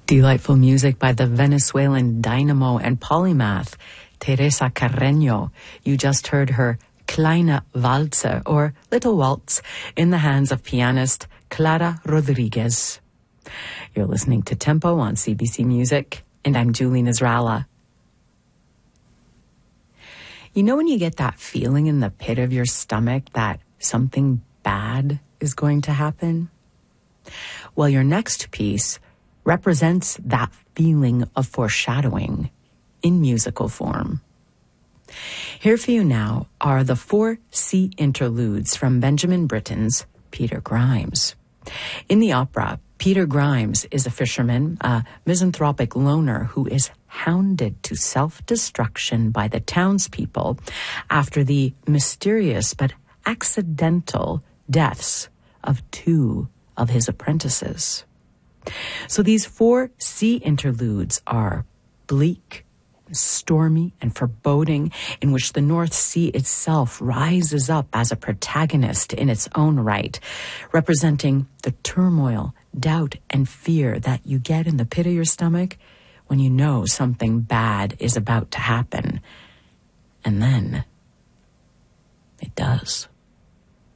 Delightful music by the Venezuelan dynamo and polymath, Teresa Carreño. You just heard her Kleine Waltze, or Little Waltz, in the hands of pianist Clara Rodriguez. You're listening to Tempo on CBC Music, and I'm Julie Nasrallah. You know when you get that feeling in the pit of your stomach that something bad is going to happen? Well, your next piece represents that feeling of foreshadowing in musical form. Here for you now are the 4 sea interludes from Benjamin Britten's Peter Grimes. In the opera, Peter Grimes is a fisherman, a misanthropic loner who is hounded to self-destruction by the townspeople after the mysterious but accidental deaths of 2 of his apprentices. So these 4 sea interludes are bleak, stormy, and foreboding, in which the North Sea itself rises up as a protagonist in its own right, representing the turmoil, doubt, and fear that you get in the pit of your stomach when you know something bad is about to happen. And then it does.